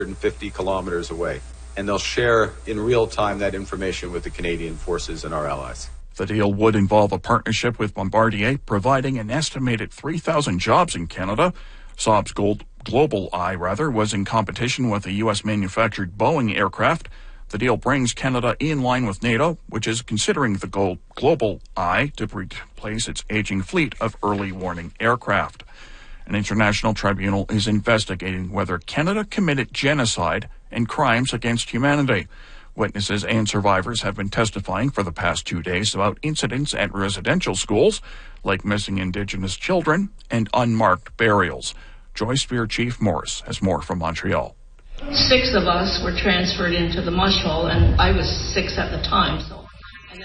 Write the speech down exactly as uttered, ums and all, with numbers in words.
fifty kilometers away, and they'll share in real time that information with the Canadian forces and our allies. The deal would involve a partnership with Bombardier, providing an estimated three thousand jobs in Canada. Saab's Gold, Global Eye rather, was in competition with a U S-manufactured Boeing aircraft. The deal brings Canada in line with NATO, which is considering the Gold, Global Eye to replace its aging fleet of early warning aircraft. An international tribunal is investigating whether Canada committed genocide and crimes against humanity. Witnesses and survivors have been testifying for the past two days about incidents at residential schools, like missing Indigenous children and unmarked burials. Joyce Spear Chief Morris has more from Montreal. Six of us were transferred into the mush hole, and I was six at the time, so